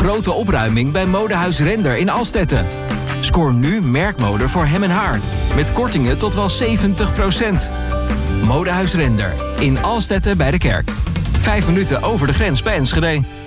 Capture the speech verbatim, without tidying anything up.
grote opruiming bij Modehuis Render in Alstetten. Scoor nu merkmode voor hem en haar. Met kortingen tot wel zeventig procent. Modehuis Render in Alstetten bij de kerk. Vijf minuten over de grens bij Enschede.